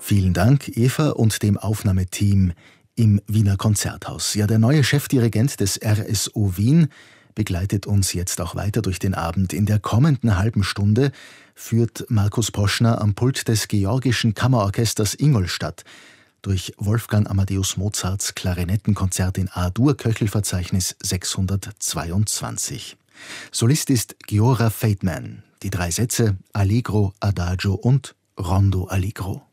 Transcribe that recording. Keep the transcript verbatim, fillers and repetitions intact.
Vielen Dank, Eva, und dem Aufnahmeteam im Wiener Konzerthaus. Ja, der neue Chefdirigent des R S O Wien begleitet uns jetzt auch weiter durch den Abend. In der kommenden halben Stunde führt Markus Poschner am Pult des Georgischen Kammerorchesters Ingolstadt durch Wolfgang Amadeus Mozarts Klarinettenkonzert in A-Dur, Köchelverzeichnis sechshundertzweiundzwanzig. Solist ist Giora Feidman. Die drei Sätze Allegro, Adagio und Rondo Allegro.